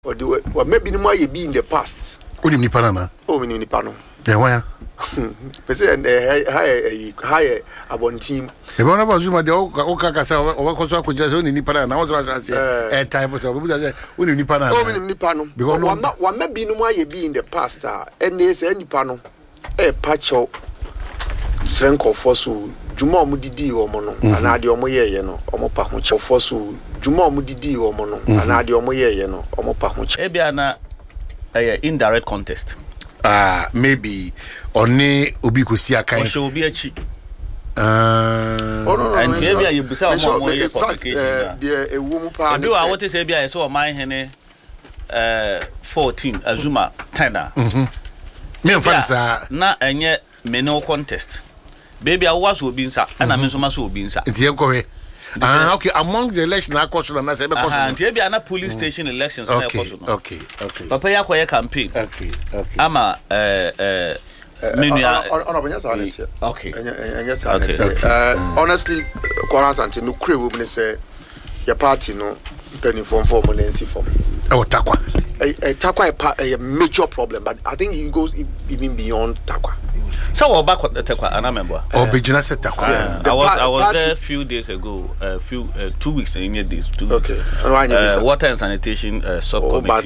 or do what maybe no ye be in the past. Uni ni panana. Oh, ni pano. Yeah, why? Pese high abon team. E bona ba zuma de o kaka sa o ko so akujase uni ni panana. Na wo so say type so we say uni ni panana. Oh, ni pano. Because one maybe no ye be in the past and they say ni pano. Patch up strength of force juma mu didi wo mo no ana de omo ye no omo pa ho che force juma mu didi wo mo no ana de omo ye no omo pa ho che e bia na indirect contest maybe oni obi ko si akan o she obi achi no and e bia you busa omo ye publication de ewu mu pa na do what say bia so o man hene 14 azuma 10 me fansa na enye menal contest baby I was obinsa and I'm so obinsa ntie nkowe okay among the election akoso na say be koso ntie bia na police station elections na koso okay papa ya koye campaign okay ama menu on sanity okay enya sanity honestly kwara sanity no kure wo me say your party no penny form na nsi form takwa takwa a major problem, but I think it goes even beyond takwa. So what back takwa and I remember Obejuna said takwa. I was there a few days ago, 2 weeks in days. Okay. Water and sanitation subcommittee.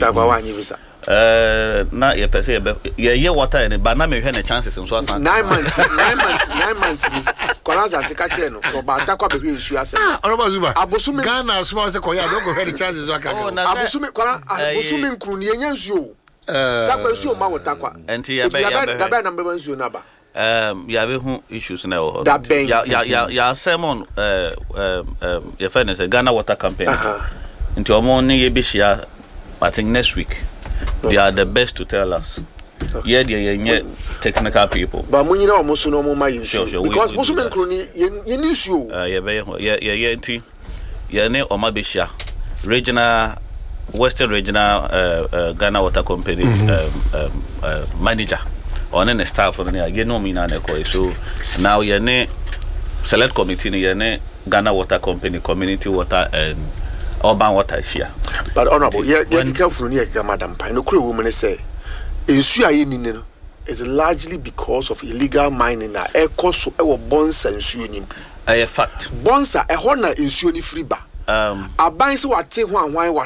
Na ye pese ye water and but na me hwe na chances in so asan 9 months koranza antika kire no so ba takwa be hwe ase oroba zuba abosumi Ghana so say koya don't go hwe the chances so aka abosumi koran abosumi nkru ne yenye nsuo takwa nsuo ma wo takwa enti ya be na mbe nsuo na ba ya be hu issues na ho ya sermon ya fairness Ghana water campaign enti omo ne ye be shia I think next week they are the best to tell us. Okay. Yeah, they are technical people. But when you know, most no more my sure. Because most men crony, you need you. Yeah, ne Omabisha, regional, Western regional, Ghana Water Company manager, or then staff on there. You know me now, so now you ne select committee, you ne Ghana Water Company, community water and urban water share. But honorable, you careful near Madam Pine. No crew woman say, in is largely because of illegal mining. A cost of bonds and suing. A fact. Bonds are a honor in suing free bar. A bind so what take one wine,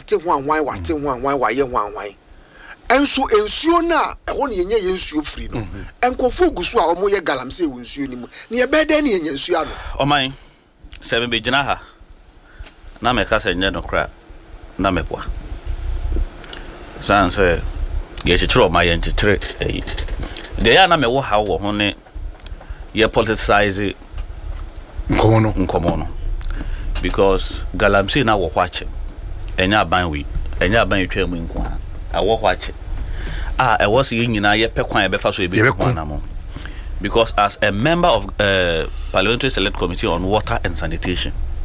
and so ensure now a one year ensure free. And Kofugus or Moya Galam say, will sue him near bed any in Suano. Oh, mine 7 be Janaha. Na me kasa nyano kra na me kwa san se ye chitro ma ye nchitre de ya na me wo ha wo ho ne ye politicize nkomo no because galamsey na wo hwache enya ban twa mu nko a wo hwache e was ye nyina ye pekwan ye befa so e be na mo because as a member of parliamentary select committee on water and sanitation